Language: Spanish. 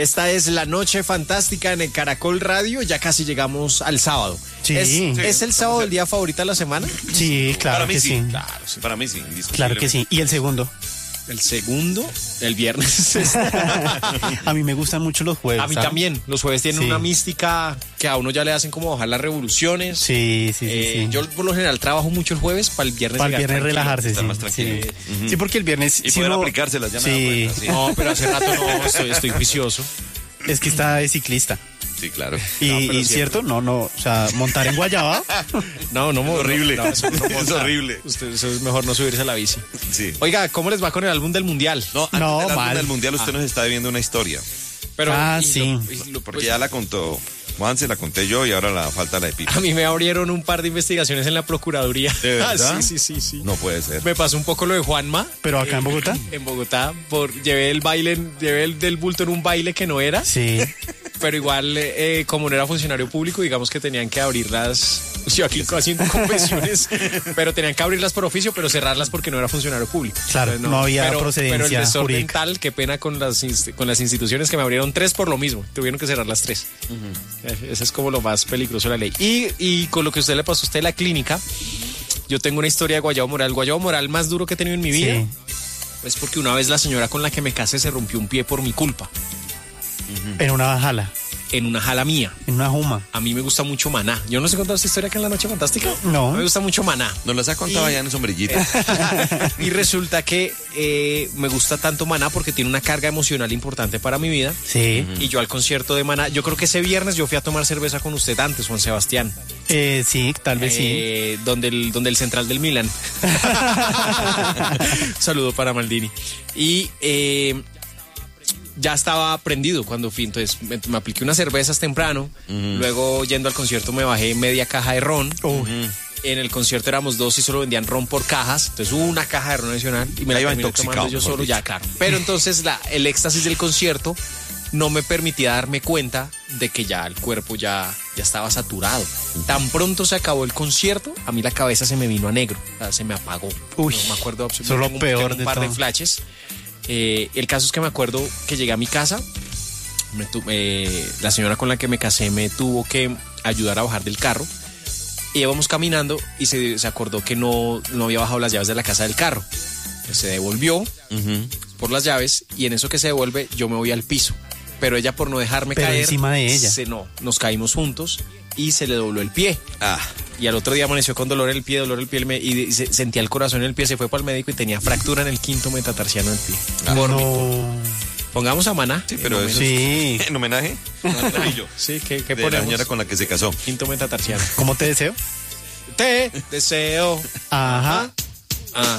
Esta es la noche fantástica en el Caracol Radio, ya casi llegamos al sábado. Sí. ¿Es el sábado el día favorito de la semana? Sí, claro que sí. Claro, sí. Para mí sí, Claro que sí. ¿Y el segundo? El segundo, el viernes. A mí me gustan mucho los jueves. A mí ¿sabes? también. Los jueves tienen una mística que a uno ya le hacen como bajar las revoluciones. Sí. Yo por lo general trabajo mucho el jueves para el viernes. Para el viernes relajarse, estar sí. más tranquilo. Sí. Sí, porque el viernes... Y si poder uno- aplicárselas, ya me Sí. da cuenta, sí. No, pero hace rato no, estoy juicioso. Es que está de ciclista. Sí, claro. Y cierto, no, o sea, montar en Guayaba. No, horrible. no, eso no Es monta. horrible. Eso es mejor no subirse a la bici. Sí. Oiga, ¿cómo les va con el álbum del Mundial? No, antes No, del álbum mal. del Mundial usted nos está debiendo una historia. Pero, sí. Porque ya la contó Juan, se la conté yo y ahora la falta la de Pipa. A mí me abrieron un par de investigaciones en la Procuraduría. ¿De verdad? Sí. No puede ser. Me pasó un poco lo de Juanma. Pero acá en Bogotá. En Bogotá, llevé el del bulto en un baile que no era. Sí. Pero igual, como no era funcionario público, digamos que tenían que abrirlas. Yo aquí haciendo confesiones, pero tenían que abrirlas por oficio, pero cerrarlas porque no era funcionario público. Claro, no había procedencia Pero el desorden jurídica. tal, qué pena con las instituciones que me abrieron 3 por lo mismo. Tuvieron que cerrar las 3. Eso es como lo más peligroso de la ley. Y con lo que usted le pasó a usted en la clínica, yo tengo una historia de guayabo moral. El guayabo moral más duro que he tenido en mi vida. Sí. Es porque una vez la señora con la que me casé se rompió un pie por mi culpa. En una jala, En una jala mía. en una juma. A mí me gusta mucho Maná. Yo no sé contar esta historia acá en La Noche Fantástica. No. Me gusta mucho Maná. Nos las ha contado allá en el sombrillito. Y resulta que me gusta tanto Maná porque tiene una carga emocional importante para mi vida. Sí. Y yo al concierto de Maná, yo creo que ese viernes yo fui a tomar cerveza con usted antes, Juan Sebastián. Sí, tal vez sí. Donde el central del Milan. Saludo para Maldini. Y ya estaba prendido cuando fui, entonces me apliqué unas cervezas temprano, luego yendo al concierto me bajé media caja de ron. En el concierto éramos 2 y solo vendían ron por cajas, entonces hubo una caja de ron adicional y me la iba terminé intoxicado, tomando yo mejor solo, dicho. ya claro. Pero entonces el éxtasis del concierto no me permitía darme cuenta de que ya el cuerpo ya estaba saturado. Tan pronto se acabó el concierto, a mí la cabeza se me vino a negro, o sea, se me apagó. Uy, No me acuerdo eso es lo absolutamente. peor Un de par de todo. flashes. El caso es que me acuerdo que llegué a mi casa, la señora con la que me casé me tuvo que ayudar a bajar del carro. Y íbamos caminando y se acordó que no había bajado las llaves de la casa del carro. Entonces se devolvió por las llaves y en eso que se devuelve yo me voy al piso. Pero ella, por no dejarme Pero caer, encima de ella. nos caímos juntos y se le dobló el pie. Y al otro día amaneció con dolor en el pie, y sentía el corazón en el pie, se fue para el médico y tenía fractura en el 5º metatarsiano del pie. No. Pongamos a Maná. Sí, pero eso Sí. en homenaje Sí, ¿qué de la ponemos? señora con la que se casó. 5º metatarsiano. ¿Cómo te deseo? Te deseo. Ajá.